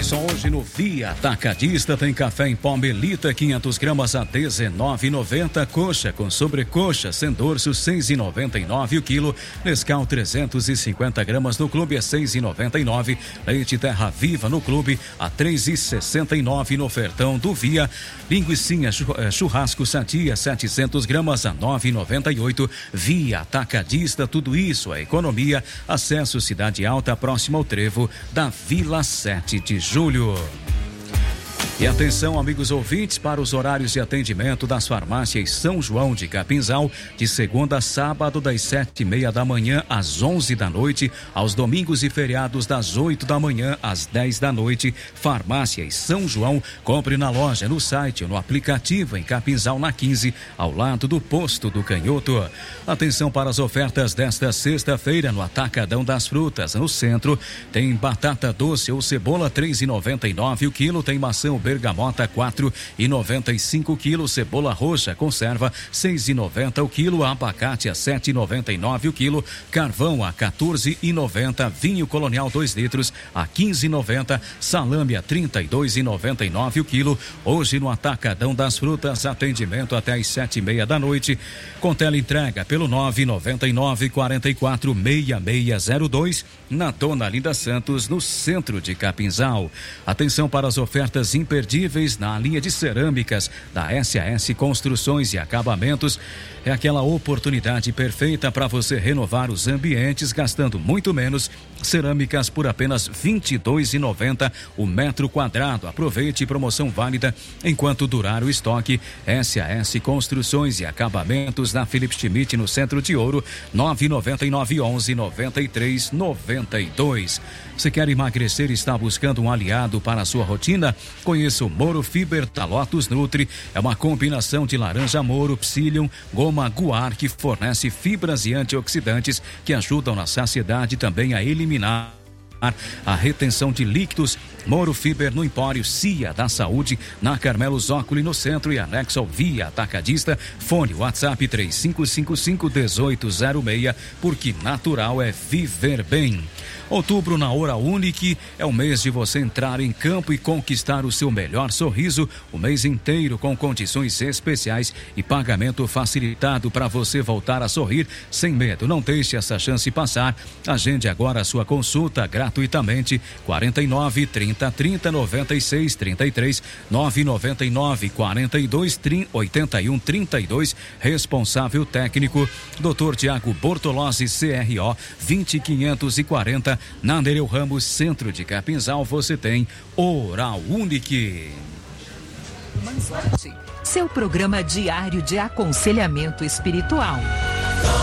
Atenção, hoje no Via Atacadista tem café em pó Melita 500 gramas a R$19,90, coxa com sobrecoxa sem dorso R$6,99 o quilo, Nescau 350 gramas no clube a R$6,99, leite Terra Viva no clube a R$3,69 no ofertão do Via, linguicinha churrasco Sadia 700 gramas a R$9,98, Via Atacadista, tudo isso é economia. Acesso Cidade Alta, próximo ao trevo da Vila 7 de Julho. E atenção, amigos ouvintes, para os horários de atendimento das farmácias São João de Capinzal, de segunda a sábado, das 7:30 da manhã às 11 da noite, aos domingos e feriados das 8 da manhã às 10 da noite. Farmácias São João, compre na loja, no site ou no aplicativo em Capinzal, na 15, ao lado do posto do Canhoto. Atenção para as ofertas desta sexta-feira no Atacadão das Frutas, no centro. Tem batata doce ou cebola R$3,99 o quilo, tem maçã bergamota R$4,95 o quilo, cebola roxa conserva R$6,90 o quilo, abacate a R$7,99 o quilo, carvão a R$14,90, vinho Colonial 2 litros a R$15,90, salame a R$32,99 o quilo. Hoje no Atacadão das Frutas, atendimento até às 7:30 da noite, com teleentrega pelo 999-446602, na Dona Linda Santos, no centro de Capinzal. Atenção para as ofertas imperdíveis na linha de cerâmicas da SAS Construções e Acabamentos. É aquela oportunidade perfeita para você renovar os ambientes gastando muito menos. Cerâmicas por apenas R$22,90 o metro quadrado. Aproveite, promoção válida enquanto durar o estoque. SAS Construções e Acabamentos, na Felipe Schmidt, no Centro de Ouro, 999-11-93-92. Você quer emagrecer e está buscando um aliado para a sua rotina? Conheça o Moro Fiber da Lotus Nutri. É uma combinação de laranja Moro, Psyllium, goma guar, que fornece fibras e antioxidantes que ajudam na saciedade, também a eliminar a retenção de líquidos. Moro Fiber no Empório Cia da Saúde, na Carmelo Zócoli, no centro, e anexo ao Via Atacadista. Fone WhatsApp 3555-1806, porque natural é viver bem. Outubro na Hora Unique é o mês de você entrar em campo e conquistar o seu melhor sorriso, o mês inteiro com condições especiais e pagamento facilitado para você voltar a sorrir sem medo. Não deixe essa chance passar. Agende agora a sua consulta gratuitamente. 49 30 30 96 33 999 42 81 32. Responsável técnico Dr. Tiago Bortolozzi, CRO 20540. Na Nereu Ramos, centro de Capinzal, você tem Oral Unique. Seu programa diário de aconselhamento espiritual.